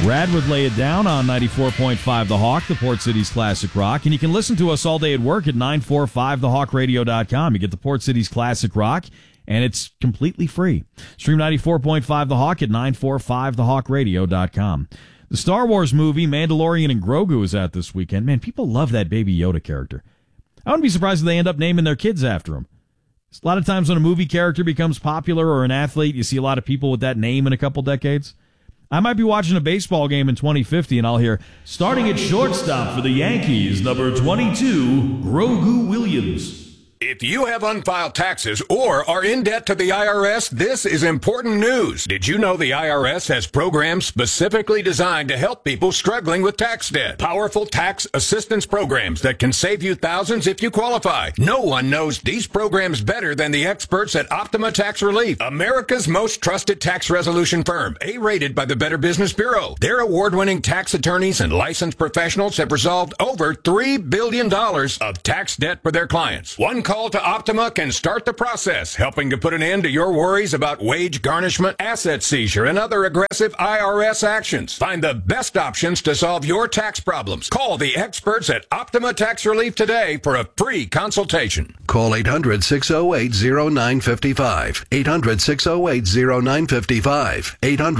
Rad would lay it down on 94.5 The Hawk, the Port City's classic rock. And you can listen to us all day at work at 945thehawkradio.com. You get the Port City's classic rock, and it's completely free. Stream 94.5 The Hawk at 945thehawkradio.com. The Star Wars movie Mandalorian and Grogu is out this weekend. Man, people love that Baby Yoda character. I wouldn't be surprised if they end up naming their kids after him. A lot of times when a movie character becomes popular or an athlete, you see a lot of people with that name in a couple decades. I might be watching a baseball game in 2050 and I'll hear, starting at shortstop for the Yankees, number 22, Grogu Williams. If you have unfiled taxes or are in debt to the IRS, this is important news. Did you know the IRS has programs specifically designed to help people struggling with tax debt? Powerful tax assistance programs that can save you thousands if you qualify. No one knows these programs better than the experts at Optima Tax Relief, America's most trusted tax resolution firm, A-rated by the Better Business Bureau. Their award-winning tax attorneys and licensed professionals have resolved over $3 billion of tax debt for their clients. One call to Optima can start the process, helping to put an end to your worries about wage garnishment, asset seizure, and other aggressive IRS actions. Find the best options to solve your tax problems. Call the experts at Optima Tax Relief today for a free consultation. Call 800-608-0955. 800-608-0955.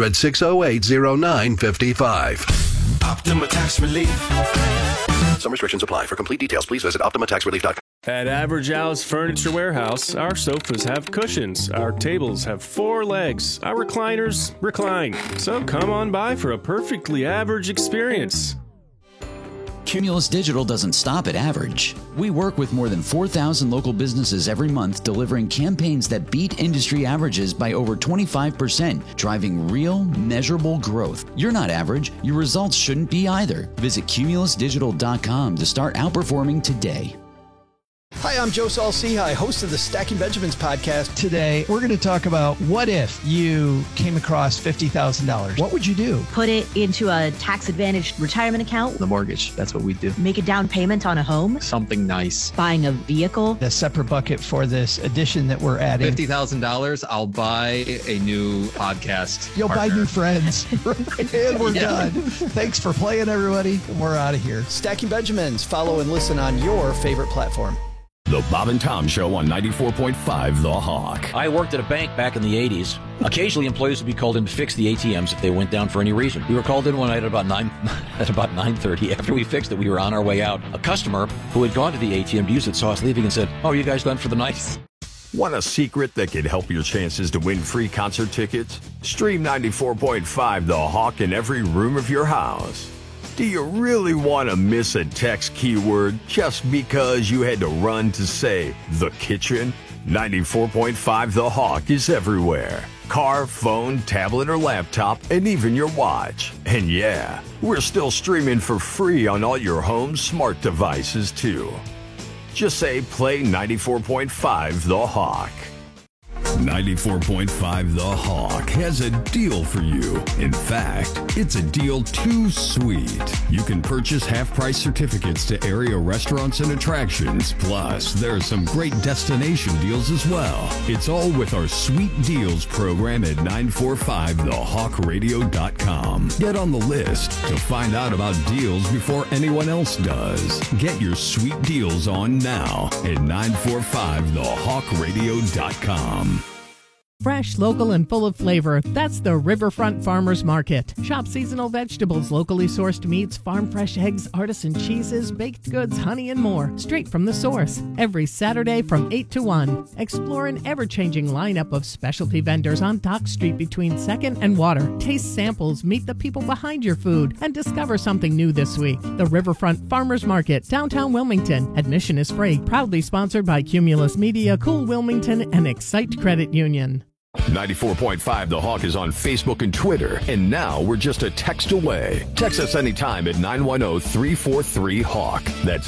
800-608-0955. Optima Tax Relief. Some restrictions apply. For complete details, please visit OptimaTaxRelief.com. At Average Al's Furniture Warehouse, our sofas have cushions, our tables have 4 legs, our recliners recline. So come on by for a perfectly average experience. Cumulus Digital doesn't stop at average. We work with more than 4,000 local businesses every month, delivering campaigns that beat industry averages by over 25%, driving real, measurable growth. You're not average. Your results shouldn't be either. Visit cumulusdigital.com to start outperforming today. Hi, I'm Joe Saul-Sehy, host of the Stacking Benjamins podcast. Today, we're going to talk about what if you came across $50,000. What would you do? Put it into a tax-advantaged retirement account. The mortgage, that's what we do. Make a down payment on a home. Something nice. Buying a vehicle. A separate bucket for this addition that we're adding. $50,000, I'll buy a new podcast You'll partner. buy new friends. And we're done. Thanks for playing, everybody. And we're out of here. Stacking Benjamins. Follow and listen on your favorite platform. The Bob and Tom Show on 94.5 The Hawk. I worked at a bank back in the 80s. Occasionally, employees would be called in to fix the ATMs if they went down for any reason. We were called in one night at about 9:30. After we fixed it, we were on our way out. A customer who had gone to the ATM to use it saw us leaving and said, "Oh, are you guys done for the night?" Want a secret that could help your chances to win free concert tickets? Stream 94.5 The Hawk in every room of your house. Do you really want to miss a text keyword just because you had to run to say the kitchen? 94.5 The Hawk is everywhere. Car, phone, tablet, or laptop, and even your watch. And yeah, we're still streaming for free on all your home smart devices too. Just say play 94.5 The Hawk. 94.5 The Hawk has a deal for you. In fact, it's a deal too sweet. You can purchase half-price certificates to area restaurants and attractions. Plus, there are some great destination deals as well. It's all with our Sweet Deals program at 945thehawkradio.com. Get on the list to find out about deals before anyone else does. Get your sweet deals on now at 945thehawkradio.com. Fresh, local, and full of flavor. That's the Riverfront Farmers Market. Shop seasonal vegetables, locally sourced meats, farm fresh eggs, artisan cheeses, baked goods, honey, and more. Straight from the source. Every Saturday from 8 to 1. Explore an ever-changing lineup of specialty vendors on Dock Street between 2nd and Water. Taste samples, meet the people behind your food, and discover something new this week. The Riverfront Farmers Market, downtown Wilmington. Admission is free. Proudly sponsored by Cumulus Media, Cool Wilmington, and Excite Credit Union. 94.5 The Hawk is on Facebook and Twitter, and now we're just a text away. Text us anytime at 910-343-HAWK. That's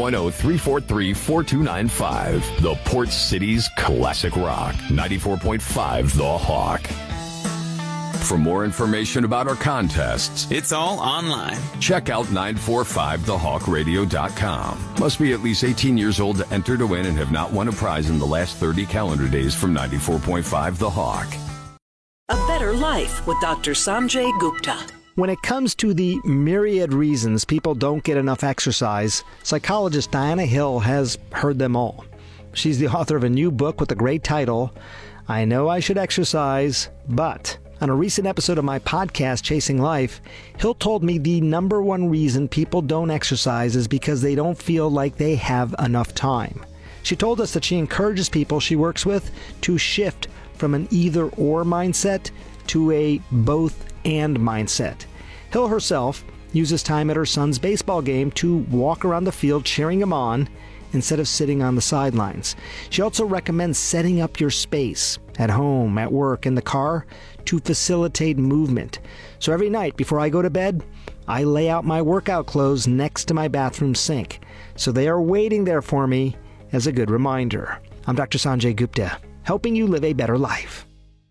910-343-4295. The Port City's classic rock. 94.5 The Hawk. For more information about our contests, it's all online. Check out 945thehawkradio.com. Must be at least 18 years old to enter to win and have not won a prize in the last 30 calendar days from 94.5 The Hawk. A better life with Dr. Sanjay Gupta. When it comes to the myriad reasons people don't get enough exercise, psychologist Diana Hill has heard them all. She's the author of a new book with the great title, I Know I Should Exercise, But... On a recent episode of my podcast, Chasing Life, Hill told me the number one reason people don't exercise is because they don't feel like they have enough time. She told us that she encourages people she works with to shift from an either-or mindset to a both-and mindset. Hill herself uses time at her son's baseball game to walk around the field cheering him on instead of sitting on the sidelines. She also recommends setting up your space at home, at work, in the car to facilitate movement. So every night before I go to bed, I lay out my workout clothes next to my bathroom sink. So they are waiting there for me as a good reminder. I'm Dr. Sanjay Gupta, helping you live a better life.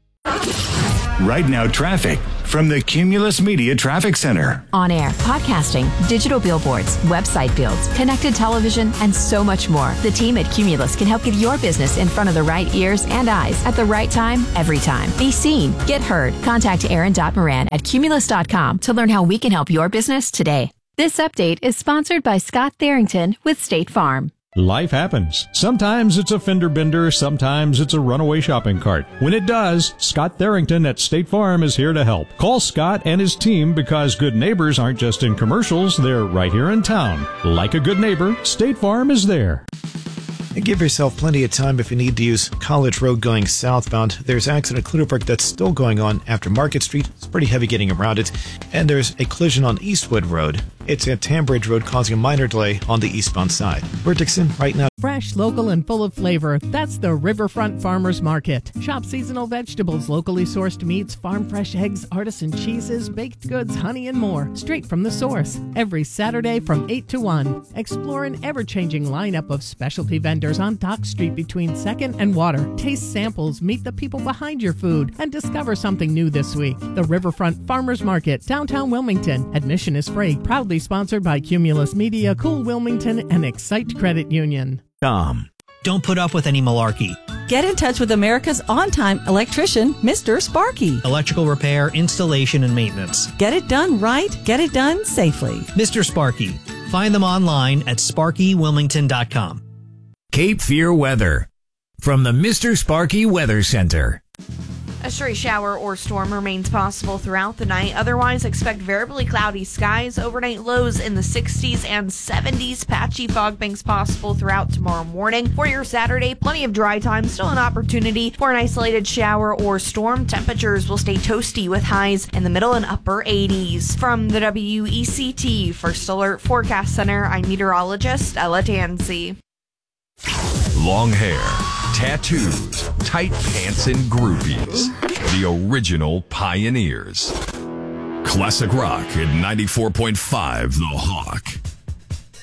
Right now, traffic from the Cumulus Media Traffic Center. On air, podcasting, digital billboards, website builds, connected television, and so much more. The team at Cumulus can help get your business in front of the right ears and eyes at the right time, every time. Be seen, get heard. Contact Aaron.Moran at Cumulus.com to learn how we can help your business today. This update is sponsored by Scott Tharrington with State Farm. Life happens. Sometimes it's a fender bender, sometimes it's a runaway shopping cart. When it does, Scott Tharrington at State Farm is here to help. Call Scott and his team because good neighbors aren't just in commercials, they're right here in town. Like a good neighbor, State Farm is there. And give yourself plenty of time if you need to use College Road going southbound. There's accident at Clutter Park that's still going on after Market Street. It's pretty heavy getting around it. And there's a collision on Eastwood Road. It's at Tambridge Road, causing a minor delay on the eastbound side. We're Dixon right now. Fresh, local, and full of flavor. That's the Riverfront Farmers Market. Shop seasonal vegetables, locally sourced meats, farm fresh eggs, artisan cheeses, baked goods, honey, and more. Straight from the source. Every Saturday from 8 to 1. Explore an ever-changing lineup of specialty vendors on Dock Street between 2nd and Water. Taste samples, meet the people behind your food, and discover something new this week. The Riverfront Farmers Market, downtown Wilmington. Admission is free. Proudly sponsored by Cumulus Media, Cool Wilmington, and Excite Credit Union. Don't put up with any malarkey. Get in touch with America's on-time electrician, Mr. Sparky. Electrical repair, installation, and maintenance. Get it done right. Get it done safely. Mr. Sparky. Find them online at sparkywilmington.com. Cape Fear weather from the Mr. Sparky Weather Center. A stray shower or storm remains possible throughout the night. Otherwise, expect variably cloudy skies. Overnight lows in the 60s and 70s. Patchy fog banks possible throughout tomorrow morning. For your Saturday, plenty of dry time. Still an opportunity for an isolated shower or storm. Temperatures will stay toasty with highs in the middle and upper 80s. From the WECT First Alert Forecast Center, I'm meteorologist Ella Dancy. Long hair, tattoos, tight pants, and groupies. The original pioneers. Classic rock at 94.5 The Hawk.